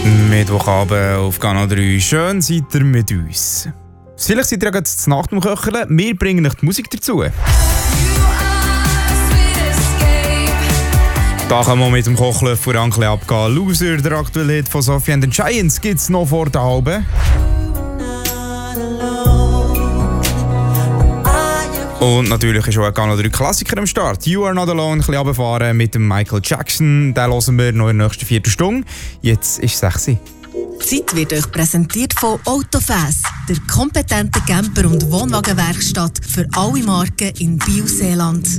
Mittwochabend auf Kanal 3. Schön seid ihr mit uns. Vielleicht seid ihr ja gerade zur Nacht am Köcheln. Wir bringen euch die Musik dazu. Da kann man mit dem Kochlöffel ein bisschen abgehen. Loser, der aktuelle Hit von Sophie and the Giants, gibt es noch vor der halben. Und natürlich ist auch ein Kanal 3 Klassiker am Start. You Are Not Alone, ein bisschen runterfahren mit dem Michael Jackson. Den hören wir noch in der nächsten Viertelstunde. Jetzt ist es 6 Uhr. Die Zeit wird euch präsentiert von Autofäs, der kompetente Camper- und Wohnwagenwerkstatt für alle Marken in Biel-Seeland.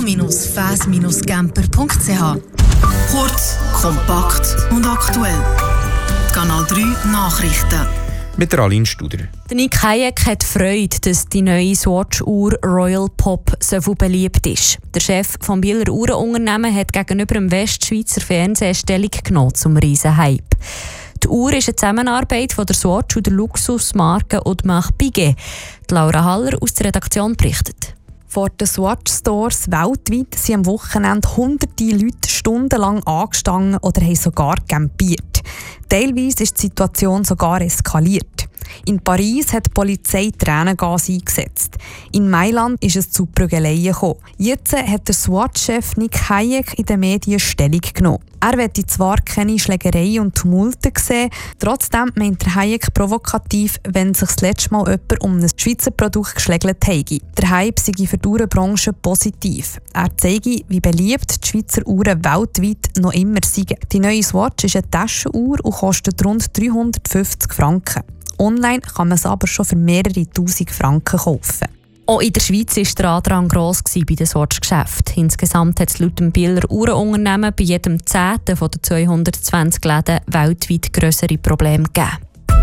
auto-fäs-camper.ch. Kurz, kompakt und aktuell. Die Kanal 3 Nachrichten. Mit der Aline Studer. Nick Hayek hat Freude, dass die neue Swatch-Uhr Royal Pop so viel beliebt ist. Der Chef des Bieler Uhrenunternehmen hat gegenüber dem Westschweizer Fernsehen Stellung genommen zum riesen Hype. Die Uhr ist eine Zusammenarbeit von der Swatch und der Luxusmarke Audemars Piguet. Laura Haller aus der Redaktion berichtet. Vor den Swatch-Stores weltweit sind am Wochenende hunderte Leute stundenlang angestanden oder haben sogar campiert. Teilweise ist die Situation sogar eskaliert. In Paris hat die Polizei Tränengas eingesetzt. In Mailand ist es zu Prügeleien gekommen. Jetzt hat der Swatch-Chef Nick Hayek in den Medien Stellung genommen. Er möchte zwar keine Schlägereien und Tumulte sehen, trotzdem meint der Hayek provokativ, wenn sich das letzte Mal jemand um ein Schweizer Produkt geschlägelt hätte. Der Hype sei für die Uhrenbranche positiv. Er zeige, wie beliebt die Schweizer Uhren weltweit noch immer sind. Die neue Swatch ist eine Taschenuhr und kostet rund 350 Franken. Online kann man es aber schon für mehrere tausend Franken kaufen. Auch in der Schweiz war der Andrang gross bei den Swatch-Geschäften. Insgesamt hat es laut dem Bieler Uhrenunternehmen bei jedem 10. von den 220 Läden weltweit grössere Probleme gegeben.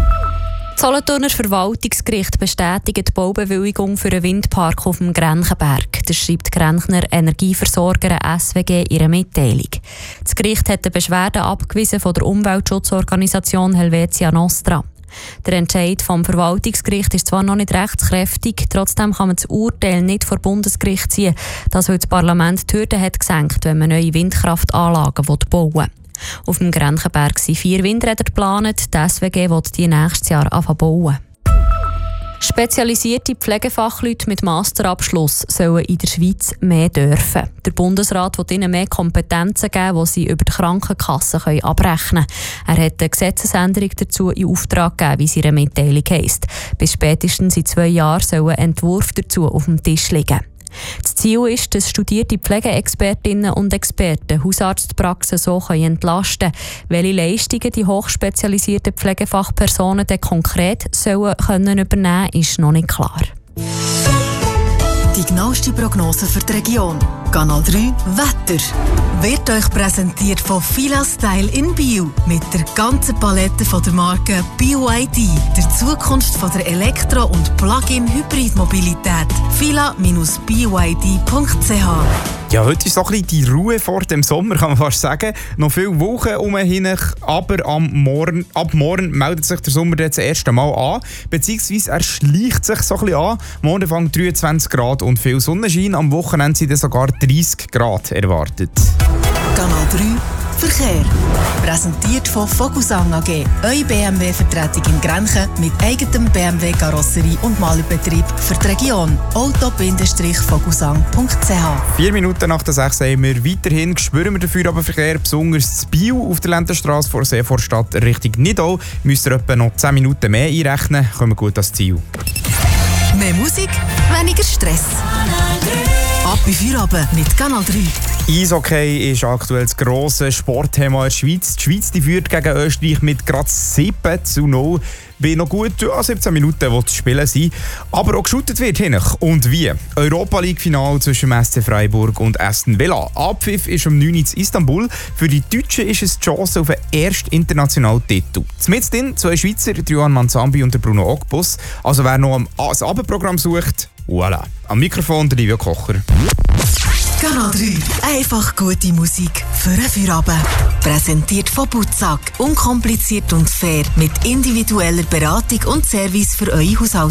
Das Solothurner Verwaltungsgericht bestätigt die Baubewilligung für einen Windpark auf dem Grenchenberg. Das schreibt Grenchner Energieversorger SWG in ihrer Mitteilung. Das Gericht hat eine Beschwerde abgewiesen von der Umweltschutzorganisation Helvetia Nostra. Der Entscheid vom Verwaltungsgericht ist zwar noch nicht rechtskräftig, trotzdem kann man das Urteil nicht vor Bundesgericht ziehen, das weil das Parlament die Hürden hat gesenkt, wenn man neue Windkraftanlagen bauen will. Auf dem Grenchenberg sind 4 Windräder geplant, die SWG will die nächstes Jahr bauen. Spezialisierte Pflegefachleute mit Masterabschluss sollen in der Schweiz mehr dürfen. Der Bundesrat will ihnen mehr Kompetenzen geben, die sie über die Krankenkasse abrechnen können. Er hat eine Gesetzesänderung dazu in Auftrag gegeben, wie es in ihrer Mitteilung heisst. Bis spätestens in 2 Jahren soll ein Entwurf dazu auf dem Tisch liegen. Das Ziel ist, dass studierte Pflegeexpertinnen und Experten Hausarztpraxen so entlasten können. Welche Leistungen die hochspezialisierten Pflegefachpersonen dann konkret übernehmen können, ist noch nicht klar. Die genaueste Prognose für die Region. Kanal 3 Wetter. Wird euch präsentiert von Fila Style in Biel. Mit der ganzen Palette von der Marke BYD. Der Zukunft von der Elektro- und Plug-in-Hybrid-Mobilität. fila-byd.ch. Ja, heute ist so ein bisschen die Ruhe vor dem Sommer, kann man fast sagen. Noch viele Wochen umhin, aber ab morgen meldet sich der Sommer jetzt das erste Mal an. Beziehungsweise er schleicht sich so ein bisschen an. Morgen fängt 23 Grad und viel Sonnenschein. Am Wochenende sind sogar 30 Grad erwartet. Kanal 3 Verkehr. Präsentiert von Vogelsang AG. Eure BMW-Vertretung in Grenchen mit eigenem BMW-Karosserie und Malerbetrieb für die Region. auto-vogelsang.ch. 4 Minuten nach der 6 haben wir weiterhin spüren wir den Feierabendverkehr, besonders in Biel auf der Lendenstrasse vor Seevorstadt Richtung Nidau. Müsst ihr etwa noch 10 Minuten mehr einrechnen, kommen wir gut ans Ziel. Mehr Musik, weniger Stress. Ab bei Feierabend mit Kanal 3. Eishockey ist aktuell das grosse Sportthema in der Schweiz. Die Schweiz die führt gegen Österreich mit gerade 7:0. Bei noch gut 17 Minuten, wo zu spielen sind. Aber auch geschootet wird hin. Und wie? Europa League-Final zwischen SC Freiburg und Aston Villa. Abpfiff ist um 9 Uhr in Istanbul. Für die Deutschen ist es die Chance auf einen ersten internationalen Titel. Zumindest 2 Schweizer, Juan Manzambi und Bruno Ogbus. Also wer noch ein Abendprogramm sucht, voilà. Am Mikrofon der Livio Kocher. Kanal 3. Einfach gute Musik für einen Feierabend. Präsentiert von Butzak. Unkompliziert und fair. Mit individueller Beratung und Service für eure Haushalte.